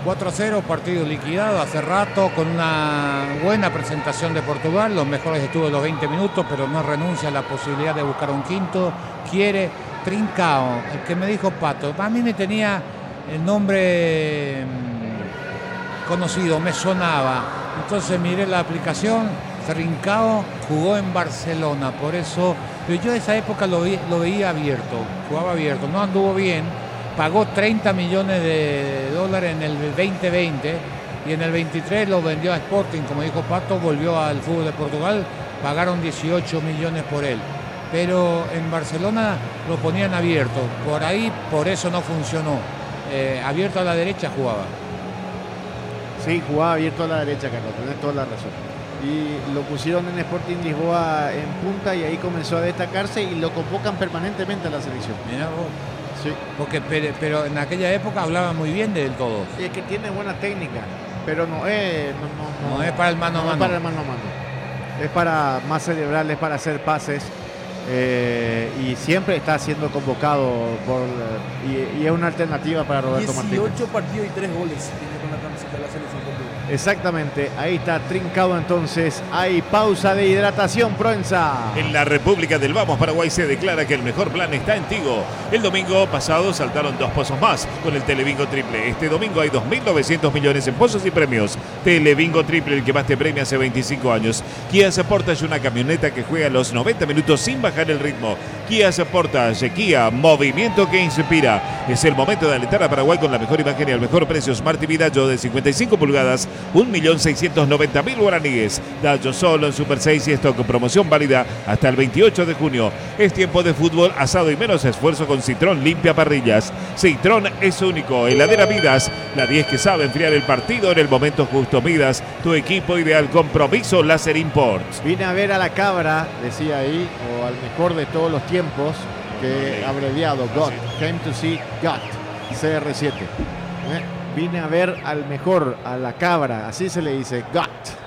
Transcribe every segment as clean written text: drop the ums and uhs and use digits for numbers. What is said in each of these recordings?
4-0, partido liquidado hace rato, con una buena presentación de Portugal. Los mejores estuvo los 20 minutos, pero no renuncia a la posibilidad de buscar un quinto. Quiere Trincao, el que me dijo Pato. A mí me tenía el nombre conocido, me sonaba. Entonces miré la aplicación, Trincao jugó en Barcelona, por eso. Pero yo en esa época lo veía abierto, jugaba abierto, no anduvo bien. Pagó 30 millones de dólares en el 2020 y en el 23 lo vendió a Sporting, como dijo Pato, volvió al fútbol de Portugal, pagaron 18 millones por él. Pero en Barcelona lo ponían abierto, por eso no funcionó. Abierto a la derecha jugaba. Sí, jugaba abierto a la derecha, Carlos, tenés toda la razón. Y lo pusieron en Sporting Lisboa en punta y ahí comenzó a destacarse y lo convocan permanentemente a la selección. Mirá vos. Sí. Porque, pero en aquella época hablaba muy bien de él todo. Y es que tiene buena técnica, pero no es para el mano a mano. No es para el mano a mano. Es para más cerebral, es para hacer pases. Y siempre está siendo convocado y es una alternativa para Roberto Martínez. 18 partidos y 3 goles tiene con la camiseta de la selección portuguesa. Exactamente, ahí está Trincao entonces. Hay pausa de hidratación, Proenza. En la República del Vamos, Paraguay, se declara que el mejor plan está en Tigo. El domingo pasado saltaron 2 pozos más con el Telebingo Triple. Este domingo hay 2.900 millones en pozos y premios. Telebingo Triple, el que más te premia hace 25 años. Kia Sportage, una camioneta que juega los 90 minutos sin bajar el ritmo. Kia Sportage, Kia, movimiento que inspira. Es el momento de alentar a Paraguay con la mejor imagen y al mejor precio. Smart TV Dayo de 55 pulgadas, 1.690.000 guaraníes. Dayo solo en Super 6 y stock, promoción válida hasta el 28 de junio. Es tiempo de fútbol, asado y menos esfuerzo con Citrón Limpia Parrillas. Citrón es único. Heladera Midas, la 10 que sabe enfriar el partido en el momento justo. Midas, tu equipo ideal. Compromiso Láser Imports. Vine a ver a la cabra, decía ahí, o al mejor de todos los tiempos, que abreviado GOT, Came to See GOT, CR7. Vine a ver al mejor, a la cabra, así se le dice, GOT.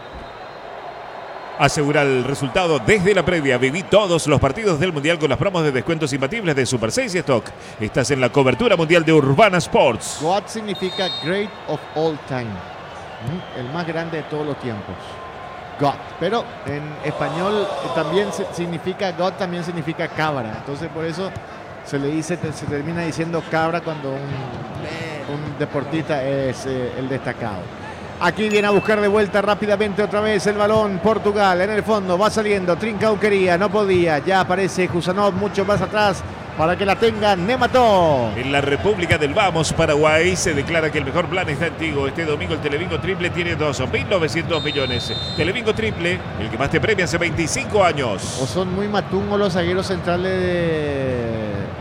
Asegura el resultado desde la previa. Viví todos los partidos del Mundial con las promos de descuentos imbatibles de Super 6 y Stock. Estás en la cobertura mundial de Urbana Sports. GOT significa Great of All Time, el más grande de todos los tiempos. GOT, pero en español también significa GOT, también significa cabra. Entonces por eso se termina diciendo cabra cuando un deportista es el destacado. Aquí viene a buscar de vuelta rápidamente otra vez el balón Portugal. En el fondo va saliendo Trincao, quería, no podía. Ya aparece Jusanov mucho más atrás para que la tenga Nemató. En la República del Vamos, Paraguay, se declara que el mejor plan está en Tigo. Este domingo el Telebingo Triple tiene 2.900 millones. Telebingo Triple, el que más te premia hace 25 años. O son muy matungos los zagueros centrales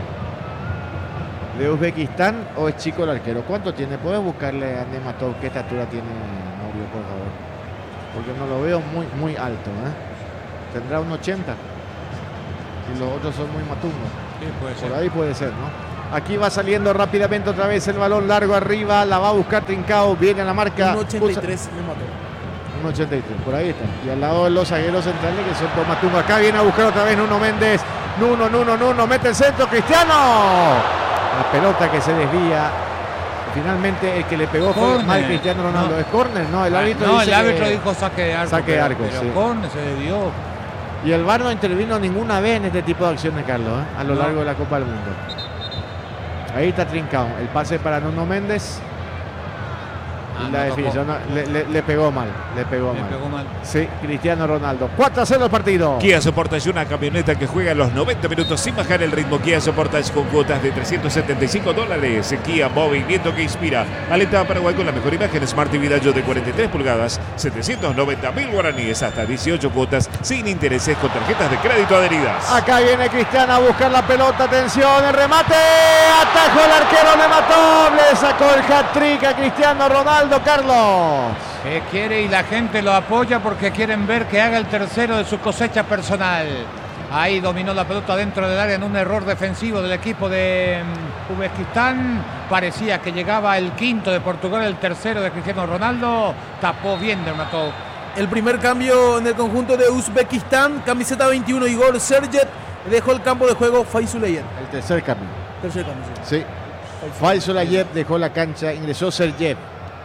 de Uzbekistán, o es chico el arquero. ¿Cuánto tiene? ¿Puedes buscarle a Nematov qué estatura tiene Mario, por favor? Porque no lo veo muy alto, Tendrá un 80. Y los otros son muy matungos. Sí, puede ser. Por ahí puede ser, ¿no? Aquí va saliendo rápidamente otra vez el balón largo arriba. La va a buscar Trincao. Viene a la marca. 1.83 le mató. 1.83, por ahí está. Y al lado de los zagueros centrales que son dos matungos. Acá viene a buscar otra vez Nuno Méndez. Nuno, mete el centro. Cristiano. La pelota que se desvía. Finalmente el que le pegó fue mal Cristiano Ronaldo. No. ¿Es córner? No, el árbitro no, dice el árbitro dijo saque de arco. Saque de arco, pero sí. córner se debió. Y el VAR no intervino ninguna vez en este tipo de acciones, Carlos, a lo largo de la Copa del Mundo. Ahí está Trincao. El pase para Nuno Méndez. La definición le pegó mal. Le pegó mal. Sí, Cristiano Ronaldo. 4-0 el partido. Kia Sportage, una camioneta que juega los 90 minutos sin bajar el ritmo. Kia Sportage con cuotas de $375. Kia, movimiento que inspira. Alenta a Paraguay con la mejor imagen. Smart TV Dayo de 43 pulgadas, 790.000 guaraníes, hasta 18 cuotas sin intereses con tarjetas de crédito adheridas. Acá viene Cristiano a buscar la pelota. Atención, el remate. Atajó el arquero, le mató. Le sacó el hat-trick a Cristiano Ronaldo, Carlos. Que quiere y la gente lo apoya porque quieren ver que haga el tercero de su cosecha personal. Ahí dominó la pelota dentro del área en un error defensivo del equipo de Uzbekistán. Parecía que llegaba el quinto de Portugal, el tercero de Cristiano Ronaldo. Tapó bien de Mató. El primer cambio en el conjunto de Uzbekistán, camiseta 21, Igor Serget, dejó el campo de juego Faizulayev. El tercer cambio. Tercer cambio, sí. Faizulayev dejó la cancha, ingresó Serget.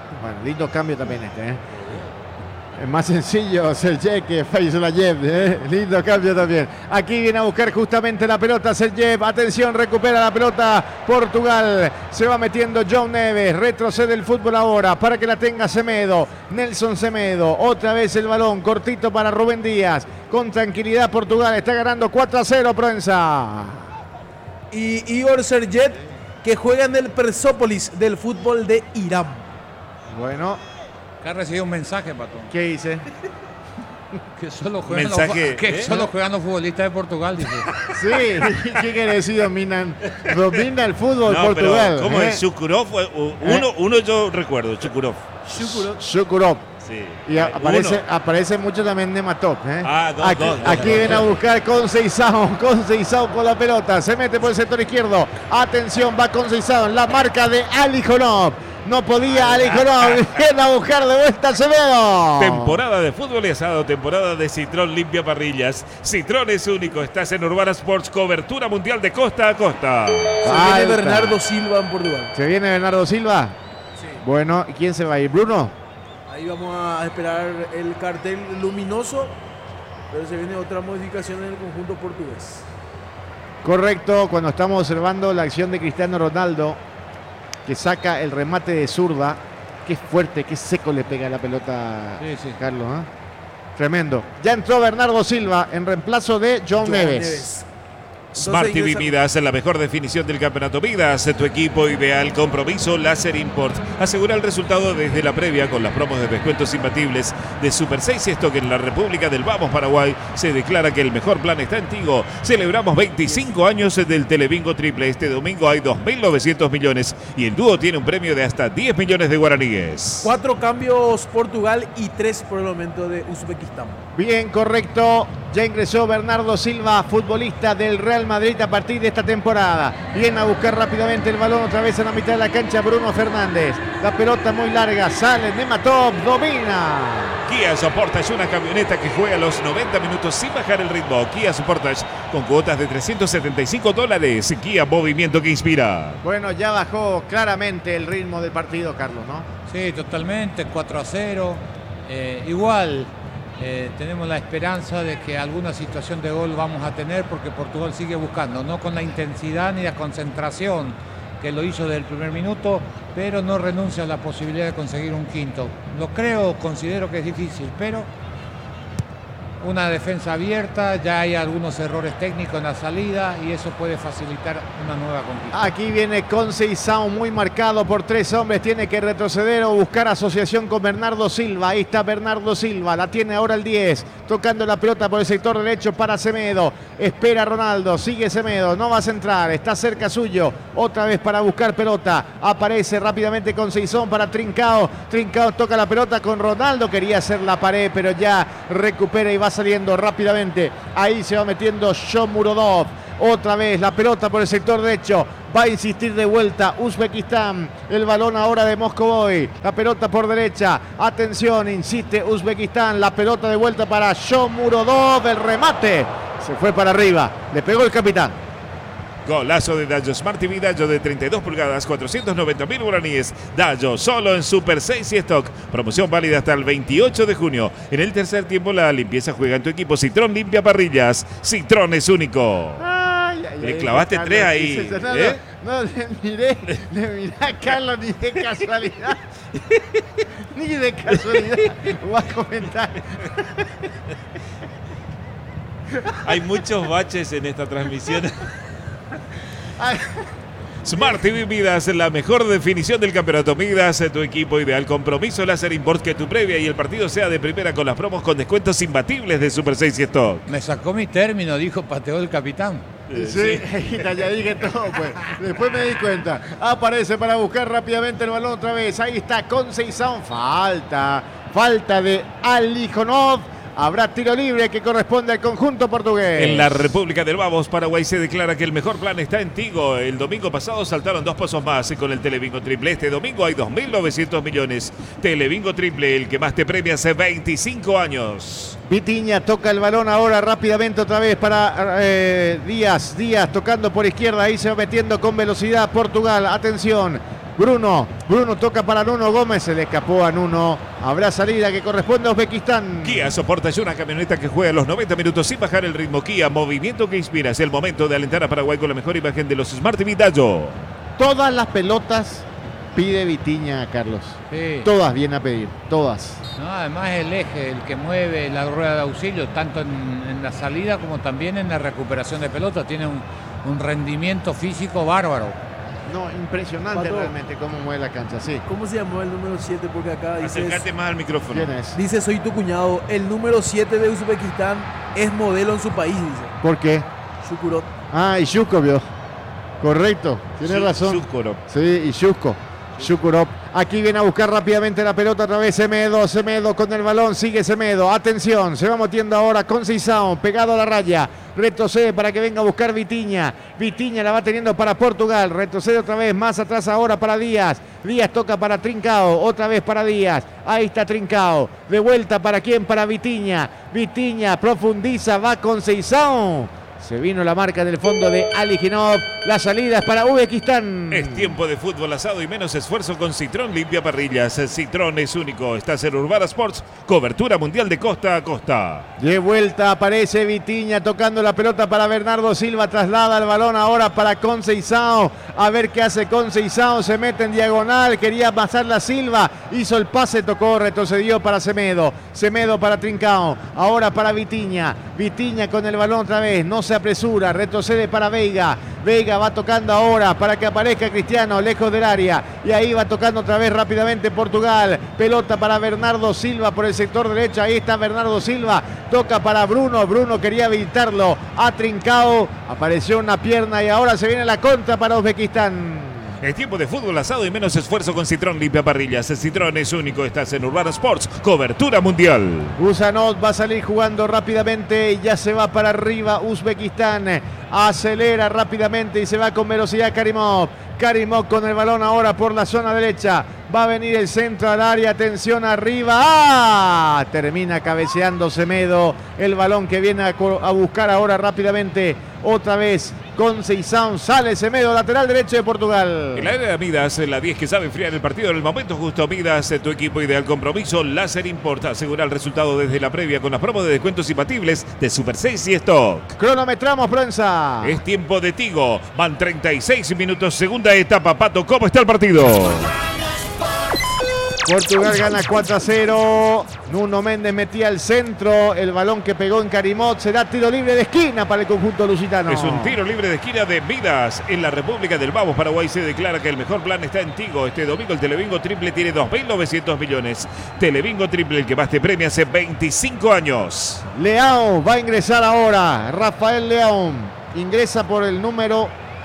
Bueno, lindo cambio también este, ¿eh? Es más sencillo Sergej que Faizullayev, ¿eh? Lindo cambio también. Aquí viene a buscar justamente la pelota Sergej. Atención, recupera la pelota Portugal. Se va metiendo John Neves. Retrocede el fútbol ahora para que la tenga Semedo. Nelson Semedo. Otra vez el balón cortito para Rubén Díaz. Con tranquilidad Portugal está ganando 4-0 Proenza. Y Igor Serget, que juega en el Persópolis del fútbol de Irán. Bueno, Acá recibí un mensaje, Pato. ¿qué dice? Que solo juegan, Mensaje, solo juegan los futbolistas de Portugal, dice. Sí, ¿qué quiere decir? Domina el fútbol No, Portugal. pero ¿cómo ¿eh? es? Shukurov, uno yo recuerdo, Shukurov. Shukurov. Sí. Y aparece mucho también Nematov. ¿eh? Dos. Aquí viene a buscar Conceição con la pelota. Se mete por el sector izquierdo. Atención, va Conceição en la marca de Alijonov. No podía Alijonov. Viene a buscar de vuelta Semedo. Temporada de fútbol y asado, temporada de Citrón limpia parrillas. Citrón es único, estás en Urbana Sports, cobertura mundial de costa a costa. Se viene Bernardo Silva en Portugal. ¿Se viene Bernardo Silva? Sí. Bueno, ¿y quién se va a ir? ¿Bruno? Ahí vamos a esperar el cartel luminoso, pero se viene otra modificación en el conjunto portugués. Correcto, cuando estamos observando la acción de Cristiano Ronaldo, que saca el remate de zurda. Qué fuerte, qué seco le pega la pelota, Sí. Carlos. ¿eh? Tremendo. Ya entró Bernardo Silva en reemplazo de John Neves. Smart TV Midas, la mejor definición del campeonato Midas, tu equipo ideal, compromiso Láser Import. Asegura el resultado desde la previa con las promos de descuentos imbatibles de Super 6 y Stock en la República del Vamos, Paraguay. Se declara que el mejor plan está en Tigo. Celebramos 25 años del Telebingo Triple. Este domingo hay 2.900 millones y el dúo tiene un premio de hasta 10 millones de guaraníes. 4 cambios Portugal y 3 por el momento de Uzbekistán. Bien, correcto. Ya ingresó Bernardo Silva, futbolista del Real Madrid a partir de esta temporada. Viene a buscar rápidamente el balón otra vez en la mitad de la cancha Bruno Fernández. La pelota muy larga, sale Nematov, domina. Kia Sportage, una camioneta que juega los 90 minutos sin bajar el ritmo. Kia Sportage con cuotas de $375. Kia, movimiento que inspira. Bueno, ya bajó claramente el ritmo del partido, Carlos, ¿no? Sí, totalmente, 4-0. Igual tenemos la esperanza de que alguna situación de gol vamos a tener porque Portugal sigue buscando, no con la intensidad ni la concentración que lo hizo desde el primer minuto, pero no renuncia a la posibilidad de conseguir un quinto. Considero que es difícil, pero una defensa abierta, ya hay algunos errores técnicos en la salida y eso puede facilitar una nueva conquista. Aquí viene Conceição muy marcado por 3 hombres, tiene que retroceder o buscar asociación con Bernardo Silva. Ahí está Bernardo Silva, la tiene ahora el 10, tocando la pelota por el sector derecho para Semedo. Espera Ronaldo, sigue Semedo, no va a centrar, está cerca suyo, otra vez para buscar pelota. Aparece rápidamente Conceição para Trincao. Trincao toca la pelota con Ronaldo, quería hacer la pared, pero ya recupera y va saliendo rápidamente. Ahí se va metiendo Shomurodov. Otra vez la pelota por el sector derecho. Va a insistir de vuelta Uzbekistán. El balón ahora de Moscovoy. La pelota por derecha. Atención, insiste Uzbekistán. La pelota de vuelta para Shomurodov. El remate. Se fue para arriba. Le pegó el capitán. Golazo de Dallo Smart TV Dallo de 32 pulgadas, 490.000 guaraníes. Dallo solo en Super 6 y Stock. Promoción válida hasta el 28 de junio. En el tercer tiempo la limpieza juega en tu equipo. Citrón limpia parrillas. Citrón es único. Le clavaste Carlos, 3 ahí. No, le miré a Carlos ni de casualidad. Ni de casualidad. Voy a comentar. Hay muchos baches en esta transmisión. Smart TV Midas, la mejor definición del campeonato Midas, tu equipo ideal, compromiso Láser Import, que tu previa y el partido sea de primera con las promos con descuentos imbatibles de Super 6 y Stock. Me sacó mi término, dijo, pateó el capitán. Sí, ya dije todo, pues. Después me di cuenta. Aparece para buscar rápidamente el balón otra vez. Ahí está Conceição. Falta de Alijonov. Habrá tiro libre que corresponde al conjunto portugués. En la República del Vamos, Paraguay se declara que el mejor plan está en Tigo. El domingo pasado saltaron 2 pozos más con el Telebingo Triple. Este domingo hay 2.900 millones. Telebingo Triple, el que más te premia hace 25 años. Vitiña toca el balón ahora rápidamente otra vez para Díaz. Díaz tocando por izquierda. Ahí se va metiendo con velocidad Portugal. Atención. Bruno toca para Nuno Gómez, se le escapó a Nuno. Habrá salida que corresponde a Uzbekistán. Kia soporta ya una camioneta que juega los 90 minutos sin bajar el ritmo. Kia, movimiento que inspira. Es el momento de alentar a Paraguay con la mejor imagen de los Smart TV Dallo. Todas las pelotas pide Vitinha, Carlos. Sí. Todas viene a pedir, todas. No, además el eje, el que mueve la rueda de auxilio, tanto en la salida como también en la recuperación de pelota. Tiene un rendimiento físico bárbaro. No, impresionante Pato, realmente cómo mueve la cancha, sí. ¿Cómo se llamó el número 7? Porque acá Acércate más al micrófono. ¿Quién es? dice, soy tu cuñado. El número 7 de Uzbekistán es modelo en su país, dice. ¿Por qué? Shukurov. Ah, y Shukov, vio. Correcto, tiene razón. Shukuro. Sí, y Shukurov. Aquí viene a buscar rápidamente la pelota otra vez Semedo con el balón, sigue Semedo. Atención, se va metiendo ahora con Sisao, pegado a la raya. Retrocede para que venga a buscar Vitinha. Vitinha la va teniendo para Portugal. Retrocede otra vez, más atrás ahora para Díaz. Díaz toca para Trincao, otra vez para Díaz. Ahí está Trincao. De vuelta para quién, para Vitinha. Vitinha profundiza, va con Sisao. Se vino la marca del fondo de Aliginov. La salida es para Uzbekistán. Es tiempo de fútbol asado y menos esfuerzo con Citrón Limpia Parrillas. Citrón es único. Estás en Urbana Sports. Cobertura mundial de costa a costa. De vuelta aparece Vitinha tocando la pelota para Bernardo Silva. Traslada el balón ahora para Conceição. A ver qué hace Conceição. Se mete en diagonal. Quería pasar la Silva. Hizo el pase, tocó, retrocedió para Semedo. Semedo para Trincao. Ahora para Vitinha. Vitinha con el balón otra vez. No se apresura. Retrocede para Veiga. Veiga va tocando ahora para que aparezca Cristiano lejos del área. Y ahí va tocando otra vez rápidamente Portugal. Pelota para Bernardo Silva por el sector derecho. Ahí está Bernardo Silva. Toca para Bruno. Bruno quería habilitarlo a Trincao. Apareció una pierna y ahora se viene la contra para Uzbekistán. Es tiempo de fútbol asado y menos esfuerzo con Citrón Limpia Parrillas. Citrón es único. Estás en Urbana Sports. Cobertura mundial. Usanov va a salir jugando rápidamente y ya se va para arriba Uzbekistán. Acelera rápidamente y se va con velocidad Karimov. Karimov con el balón ahora por la zona derecha. Va a venir el centro al área. Atención arriba. ¡Ah! Termina cabeceando Semedo. El balón que viene a buscar ahora rápidamente. Otra vez Conceição. Sale Semedo, lateral derecho de Portugal. En la era de Midas, la 10 que sabe enfriar el partido en el momento justo. Midas, tu equipo ideal compromiso. Láser importa. Asegura el resultado desde la previa con las promos de descuentos imbatibles de Super 6 y Stock. Cronometramos, prensa. Es tiempo de Tigo. Van 36 minutos. Segunda etapa. Pato, ¿cómo está el partido? Portugal gana 4-0. Nuno Méndez metía al centro. El balón que pegó en Karimov será tiro libre de esquina para el conjunto lusitano. Es un tiro libre de esquina de Midas. En la República del Vamos, Paraguay, se declara que el mejor plan está en Tigo. Este domingo el Telebingo Triple tiene 2.900 millones. Telebingo Triple, el que más te premia hace 25 años. Leão va a ingresar ahora. Rafael Leão ingresa por el número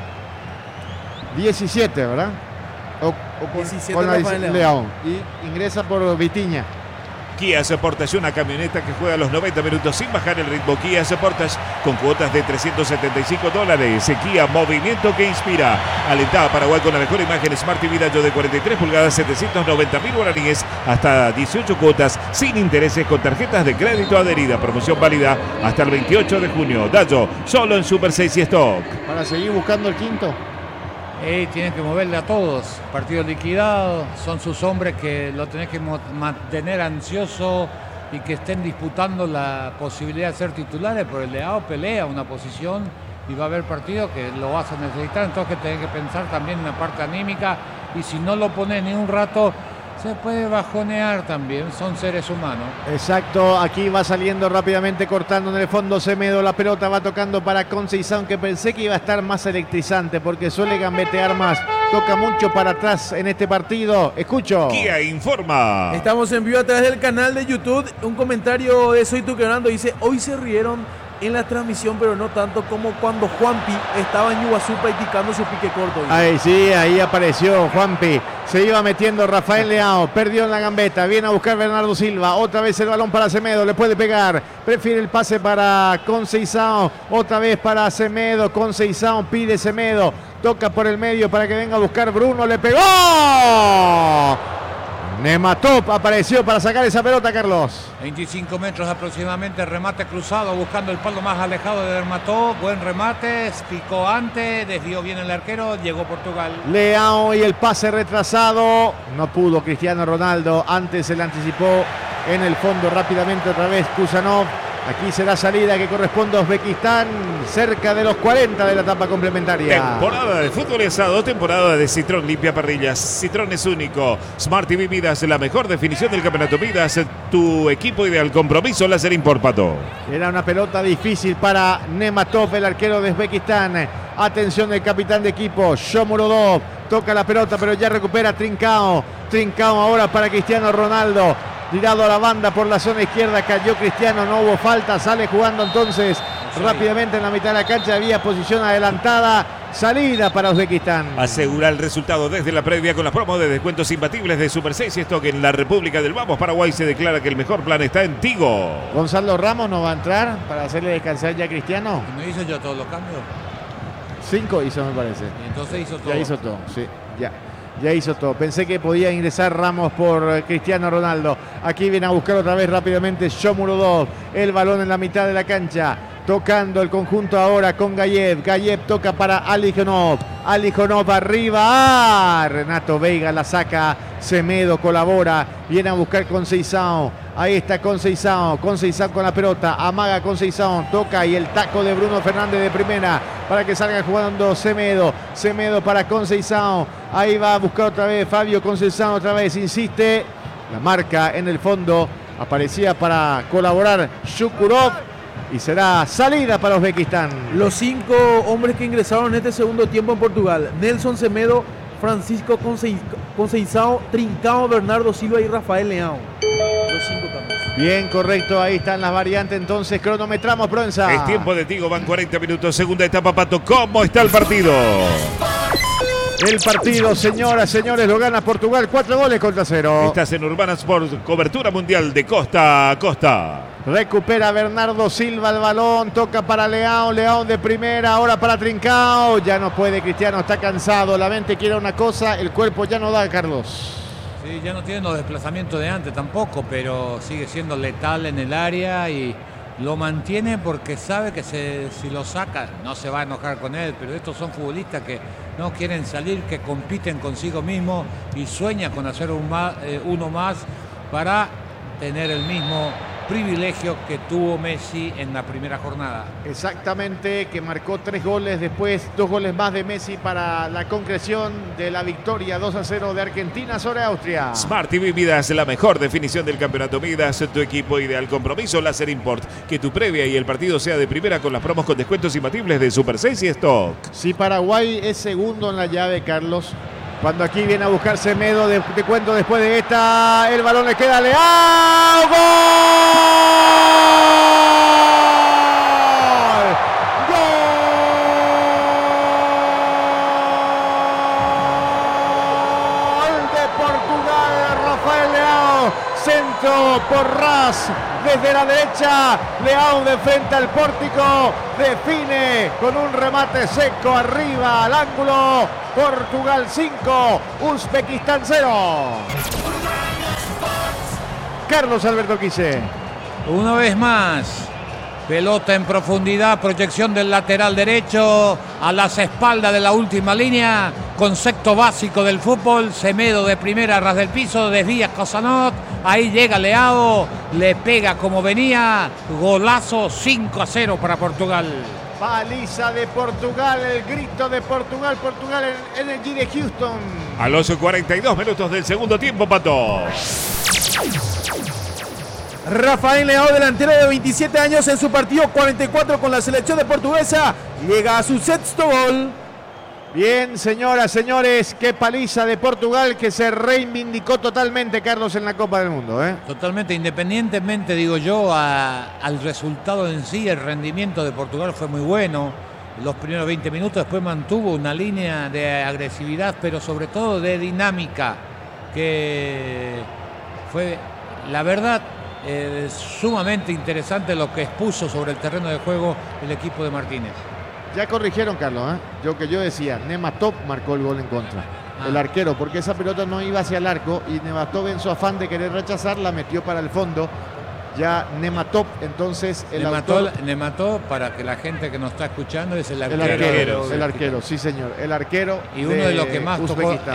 17, ¿verdad? O con 17 con la Rafael Leão. Leão. Y ingresa por Vitinha. Kia Sportage, una camioneta que juega los 90 minutos sin bajar el ritmo. Kia Sportage con cuotas de $375. Kia, movimiento que inspira. Alentada Paraguay con la mejor imagen Smart TV Dallo de 43 pulgadas, 790.000 guaraníes, hasta 18 cuotas sin intereses con tarjetas de crédito adherida. Promoción válida hasta el 28 de junio. Dallo, solo en Super 6 y Stock. Para seguir buscando el quinto. Tienen que moverle a todos. Partido liquidado. Son sus hombres que lo tenés que mantener ansioso y que estén disputando la posibilidad de ser titulares. Por el Leão pelea una posición y va a haber partidos que lo vas a necesitar. Entonces que tenés que pensar también en la parte anímica. Y si no lo pones ni un rato, se puede bajonear también. Son seres humanos. Exacto, aquí va saliendo rápidamente, cortando en el fondo Semedo. La pelota va tocando para Conceição, que pensé que iba a estar más electrizante porque suele gambetear más. Toca mucho para atrás en este partido. Escucho. Kia informa. Estamos en vivo a través del canal de YouTube. Un comentario de Soy Tu Quebrando dice: hoy se rieron en la transmisión, pero no tanto como cuando Juanpi estaba en Iguazú practicando su pique corto. Dice. Ahí sí, ahí apareció Juanpi. Se iba metiendo Rafael Leão. Perdió en la gambeta. Viene a buscar Bernardo Silva. Otra vez el balón para Semedo. Le puede pegar. Prefiere el pase para Conceição. Otra vez para Semedo. Conceição pide Semedo. Toca por el medio para que venga a buscar Bruno. Le pegó. Nematov apareció para sacar esa pelota, Carlos. 25 metros aproximadamente, remate cruzado, buscando el palo más alejado de Nematov. Buen remate, picó antes, desvió bien el arquero, llegó Portugal. Leao y el pase retrasado. No pudo Cristiano Ronaldo. Antes se le anticipó en el fondo rápidamente otra vez Kusanov. Aquí será salida que corresponde a Uzbekistán, cerca de los 40 de la etapa complementaria. Temporada de fútbol y asado, temporada de Citrón limpia parrillas. Citrón es único. Smart TV Midas, la mejor definición del campeonato Midas. Tu equipo ideal, compromiso láser Import, Pato. Era una pelota difícil para Nematov, el arquero de Uzbekistán. Atención del capitán de equipo, Shomurodov. Toca la pelota, pero ya recupera Trincao. Trincao ahora para Cristiano Ronaldo. Tirado a la banda por la zona izquierda, cayó Cristiano, no hubo falta, sale jugando entonces rápidamente en la mitad de la cancha, había posición adelantada, salida para Uzbekistán. Asegura el resultado desde la previa con las promos de descuentos imbatibles de Super 6 y Stock en la República del Vamos. Paraguay se declara que el mejor plan está en Tigo. Gonzalo Ramos no va a entrar para hacerle descansar ya a Cristiano. ¿No hizo yo todos los cambios? 5 hizo, me parece. Y entonces hizo todo. Ya hizo todo, sí, ya hizo todo. Pensé que podía ingresar Ramos por Cristiano Ronaldo. Aquí viene a buscar otra vez rápidamente Shomurodov. El balón en la mitad de la cancha. Tocando el conjunto ahora con Gayev. Gayev toca para Alijonov. Alijonov arriba. Renato Veiga la saca. Semedo colabora. Viene a buscar Conceição. Ahí está Conceição. Conceição con la pelota. Amaga Conceição. Toca y el taco de Bruno Fernández de primera. Para que salga jugando Semedo. Semedo para Conceição. Ahí va a buscar otra vez Fabio Conceição. Otra vez insiste. La marca en el fondo. Aparecía para colaborar Shukurov. Y será salida para Uzbekistán. Los 5 hombres que ingresaron en este segundo tiempo en Portugal: Nelson Semedo, Francisco Conceição, Trincao, Bernardo Silva y Rafael Leao. Los 5 cambios. Bien, correcto, ahí están las variantes. Entonces cronometramos, Proenza. Es tiempo de Tigo, van 40 minutos, segunda etapa, Pato. ¿Cómo está el partido? El partido, señoras, señores, lo gana Portugal 4-0. Estás en Urbana Sport, cobertura mundial de costa a costa. Recupera Bernardo Silva el balón, toca para Leao, Leao de primera, ahora para Trincao. Ya no puede, Cristiano está cansado, la mente quiere una cosa, el cuerpo ya no da, Carlos. Sí, ya no tiene los desplazamientos de antes tampoco, pero sigue siendo letal en el área y lo mantiene porque sabe que si lo saca no se va a enojar con él, pero estos son futbolistas que no quieren salir, que compiten consigo mismo y sueñan con hacer uno más para tener el mismo privilegio que tuvo Messi en la primera jornada. Exactamente, que marcó 3 goles, después 2 goles más de Messi para la concreción de la victoria 2-0 de Argentina sobre Austria. Smart TV Midas, la mejor definición del campeonato Midas, tu equipo ideal, compromiso láser Import. Que tu previa y el partido sea de primera con las promos con descuentos imbatibles de Super 6 y Stock. Si Paraguay es segundo en la llave, Carlos, cuando aquí viene a buscar Semedo, te cuento después de esta, el balón le queda a Leao. ¡Gol! ¡Gol de Portugal! Rafael Leao, centro por Ras. Desde la derecha, Leao de frente al pórtico, define con un remate seco arriba al ángulo. Portugal 5, Uzbekistán 0. Carlos Alberto Quise. Una vez más, pelota en profundidad, proyección del lateral derecho a las espaldas de la última línea, concepto básico del fútbol. Semedo de primera, ras del piso, desvía Kosanov, ahí llega Leao, le pega como venía, golazo 5-0 para Portugal. Paliza de Portugal, el grito de Portugal, Portugal en el G de Houston. A los 42 minutos del segundo tiempo, Pato. Rafael Leao, delantero de 27 años, en su partido 44 con la selección de portuguesa, llega a su sexto gol. Bien, señoras, señores, qué paliza de Portugal que se reivindicó totalmente, Carlos, en la Copa del Mundo. Totalmente, independientemente, digo yo, al resultado en sí, el rendimiento de Portugal fue muy bueno. Los primeros 20 minutos, después mantuvo una línea de agresividad, pero sobre todo de dinámica, que fue, la verdad, sumamente interesante lo que expuso sobre el terreno de juego el equipo de Martínez. Ya corrigieron, Carlos, Yo decía, Nematov marcó el gol en contra. el arquero, porque esa pelota no iba hacia el arco y Nematov en su afán de querer rechazar la metió para el fondo. Ya Nematov, entonces Nematov, para que la gente que nos está escuchando, es el arquero, sí señor, el arquero. Y uno de los que más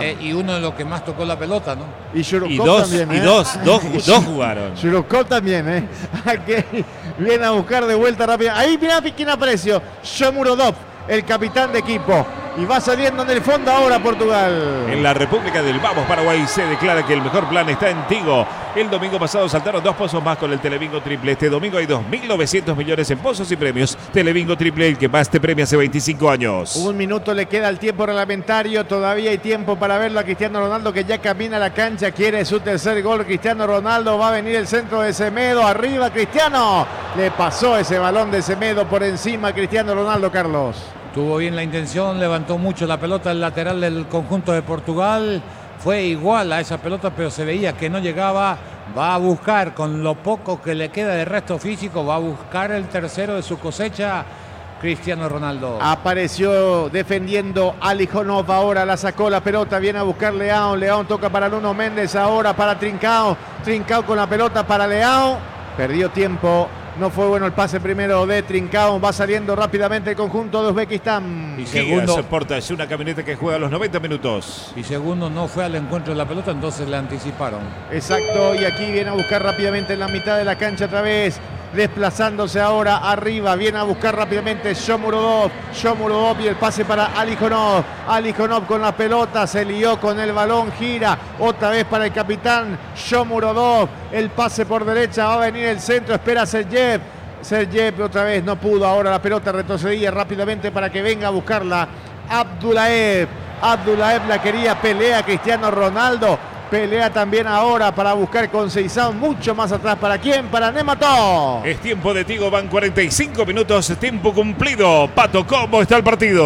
tocó la pelota, ¿no? Y Shurukov también, dos jugaron. Shurukov también, que viene a buscar de vuelta rápida. Ahí mira quién apareció, Shomurodov, el capitán de equipo. Y va saliendo en el fondo ahora Portugal. En la República del Vamos, Paraguay, se declara que el mejor plan está en Tigo. El domingo pasado saltaron 2 pozos más con el Telebingo Triple. Este domingo hay 2.900 millones en pozos y premios. Telebingo Triple, el que más te premia hace 25 años. 1 minuto le queda al tiempo reglamentario. Todavía hay tiempo para verlo a Cristiano Ronaldo, que ya camina a la cancha. Quiere su tercer gol. Cristiano Ronaldo, va a venir el centro de Semedo. Arriba Cristiano. Le pasó ese balón de Semedo por encima a Cristiano Ronaldo, Carlos. Tuvo bien la intención, levantó mucho la pelota el lateral del conjunto de Portugal. Fue igual a esa pelota, pero se veía que no llegaba. Va a buscar, con lo poco que le queda de resto físico, va a buscar el tercero de su cosecha, Cristiano Ronaldo. Apareció defendiendo Alijonov, ahora la sacó la pelota, viene a buscar Leao. Leao toca para Nuno Méndez, ahora para Trincao. Trincao con la pelota para Leao. Perdió tiempo. No fue bueno el pase primero de Trincao. Va saliendo rápidamente el conjunto de Uzbekistán. Y segundo, soporta, es una camioneta que juega a los 90 minutos. Y segundo, no fue al encuentro de la pelota, entonces le anticiparon. Exacto, y aquí viene a buscar rápidamente en la mitad de la cancha otra vez. Desplazándose ahora arriba, viene a buscar rápidamente Shomurodov y el pase para Alijonov. Alijonov con la pelota, se lió con el balón, gira otra vez para el capitán Shomurodov. El pase por derecha, va a venir el centro, espera Sergev otra vez no pudo, ahora la pelota retrocedía rápidamente para que venga a buscarla Abdullaev la quería, pelea Cristiano Ronaldo. Pelea también ahora para buscar con Seizao, mucho más atrás. ¿Para quién? Para Nematov. Es tiempo de Tigo, van 45 minutos, tiempo cumplido. Pato, ¿cómo está el partido?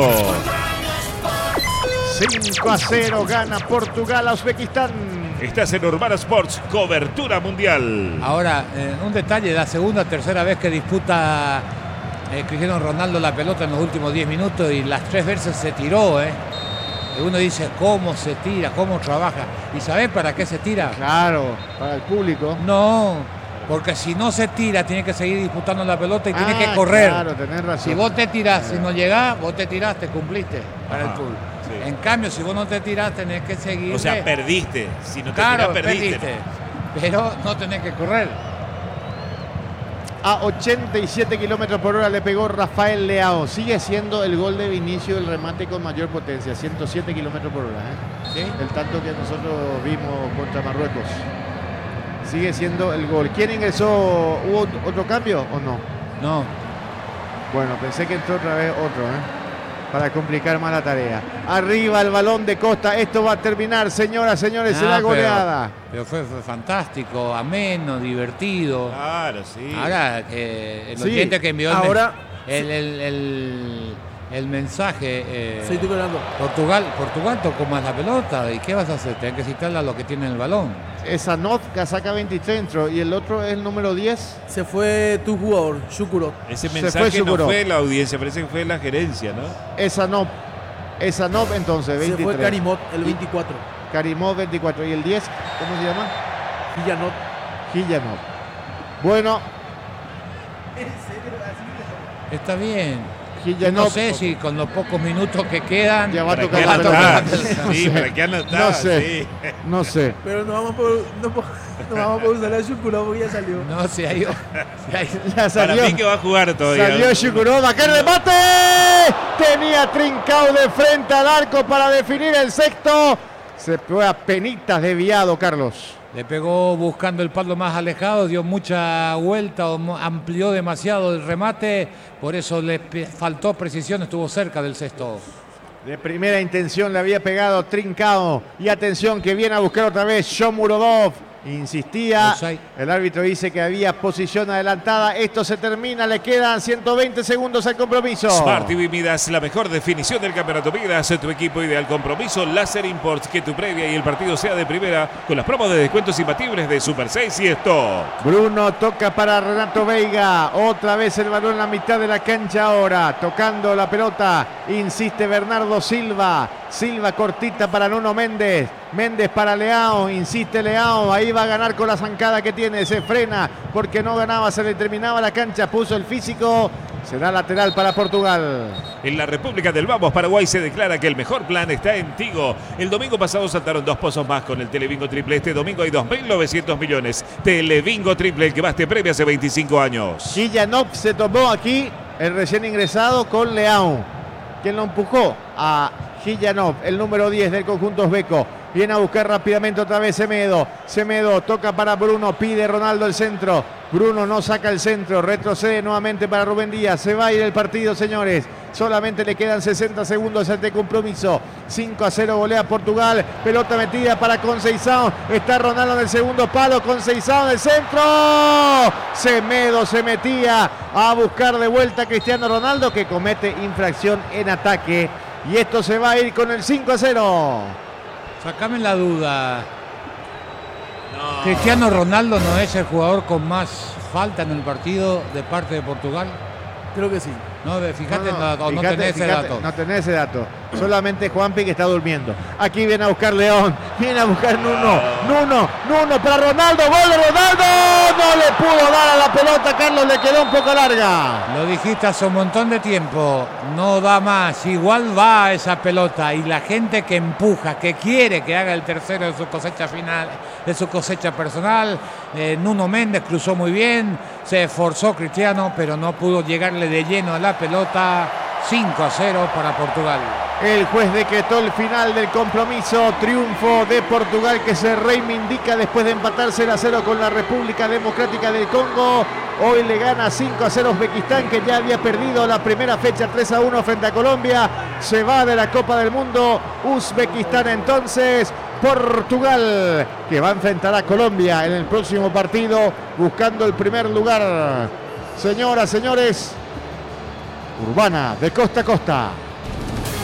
5-0 gana Portugal a Uzbekistán. Estás en Urbana Sports, cobertura mundial. Ahora, un detalle, la segunda, tercera vez que disputa Cristiano Ronaldo la pelota en los últimos 10 minutos y las 3 veces se tiró, Uno dice, ¿cómo se tira? ¿Cómo trabaja? ¿Y sabés para qué se tira? Claro, para el público. No, porque si no se tira, tiene que seguir disputando la pelota y tiene que correr. Claro, tenés razón. Si vos te tirás, si no llegás, vos te tiraste, cumpliste para el público. Sí. En cambio, si vos no te tirás, tenés que seguir. O sea, perdiste. Si no te tirás, perdiste. Pero no tenés que correr. A 87 kilómetros por hora le pegó Rafael Leao. Sigue siendo el gol de Vinicius el remate con mayor potencia. 107 kilómetros por hora. ¿Sí? El tanto que nosotros vimos contra Marruecos. Sigue siendo el gol. ¿Quién ingresó? ¿Hubo otro cambio o no? No. Bueno, pensé que entró otra vez otro, para complicar más la tarea. Arriba el balón de Costa. Esto va a terminar, señoras, señores, será goleada. Pero fue fantástico, ameno, divertido. Claro, sí. Ahora, el oyente que envió el mensaje. Sí, estoy hablando. Portugal tocó más la pelota. ¿Y qué vas a hacer? Tenés que citarla a lo que tiene el balón. Esa Novka saca 23 dentro y el otro es el número 10. Se fue tu jugador, Shukurov. Ese mensaje no fue la audiencia, parece que fue la gerencia, ¿no? Esa Nov entonces, 23. Se fue Karimov, el 24. Karimov, 24. ¿Y el 10? ¿Cómo se llama? Gijanov. Bueno. Está bien. Gijanov. No sé si con los pocos minutos que quedan ya va a tocar la pelota. Sí, para que anotar. No sé. Pero no vamos a poder usar a Shukurov porque ya salió. No, si hay. Ya salió. Para mí que va a jugar todavía. Salió Shukurov, acá el remate. Tenía Trincao de frente al arco para definir el sexto. Se fue a penitas desviado, Carlos. Le pegó buscando el palo más alejado, dio mucha vuelta, amplió demasiado el remate, por eso le faltó precisión, estuvo cerca del cesto. De primera intención le había pegado Trincao. Y atención que viene a buscar otra vez Shomurodov. Insistía, el árbitro dice que había posición adelantada. Esto se termina, le quedan 120 segundos al compromiso. Smart TV Midas, la mejor definición del campeonato Midas, tu equipo ideal compromiso. Láser Imports, que tu previa y el partido sea de primera, con las promos de descuentos imbatibles de Super 6 y Stock. Bruno toca para Renato Veiga, otra vez el balón en la mitad de la cancha ahora, tocando la pelota, insiste Bernardo Silva. Silva cortita para Nuno Méndez. Méndez para Leao. Insiste Leao. Ahí va a ganar con la zancada que tiene. Se frena porque no ganaba. Se le terminaba la cancha. Puso el físico. Será lateral para Portugal. En la República del Vamos, Paraguay, se declara que el mejor plan está en Tigo. El domingo pasado saltaron 2 pozos más con el Telebingo Triple. Este domingo hay 2.900 millones. Telebingo Triple, el que más te premia hace 25 años. Gillanov se tomó aquí el recién ingresado con Leao. Quien lo empujó a Gillanov, el número 10 del conjunto uzbeco. Viene a buscar rápidamente otra vez Semedo. Semedo toca para Bruno, pide Ronaldo el centro. Bruno no saca el centro, retrocede nuevamente para Rubén Díaz. Se va a ir el partido, señores. Solamente le quedan 60 segundos ante compromiso. 5-0 golea Portugal. Pelota metida para Conceição. Está Ronaldo en el segundo palo. Conceição en el centro. Semedo se metía a buscar de vuelta a Cristiano Ronaldo, que comete infracción en ataque. Y esto se va a ir con el 5-0. Sacame la duda. No. Cristiano Ronaldo no es el jugador con más falta en el partido de parte de Portugal. Creo que sí. No, fíjate, no tenés ese dato. No tenés ese dato. Solamente Juanpi, que está durmiendo. Aquí viene a buscar León. Viene a buscar Nuno. Nuno para Ronaldo. ¡Gol de Ronaldo! No le pudo dar a la pelota. Carlos, le quedó un poco larga. Lo dijiste hace un montón de tiempo. No da más. Igual va esa pelota. Y la gente que empuja, que quiere que haga el tercero de su cosecha final, de su cosecha personal. Nuno Méndez cruzó muy bien. Se esforzó Cristiano, pero no pudo llegarle de lleno a la pelota. 5-0 para Portugal. El juez decretó el final del compromiso. Triunfo de Portugal, que se reivindica después de empatar 0-0 con la República Democrática del Congo. Hoy le gana 5-0 Uzbekistán, que ya había perdido la primera fecha 3-1 frente a Colombia. Se va de la Copa del Mundo Uzbekistán. Entonces Portugal, que va a enfrentar a Colombia en el próximo partido, buscando el primer lugar. Señoras, señores, Urbana de costa a costa.